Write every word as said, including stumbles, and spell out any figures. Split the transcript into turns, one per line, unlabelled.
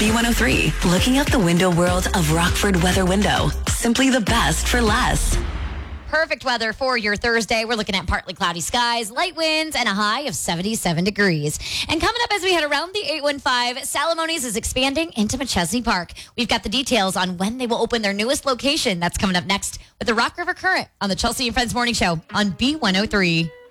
B one oh three, looking out the window world of Rockford Weather Window. Simply the best for less.
Perfect weather for your Thursday. We're looking at partly cloudy skies, light winds, and a high of seventy-seven degrees. And coming up as we head around the eight one five, Salamoni's is expanding into McChesney Park. We've got the details on when they will open their newest location. That's coming up next with the Rock River Current on the Chelsea and Friends Morning Show on B one oh three.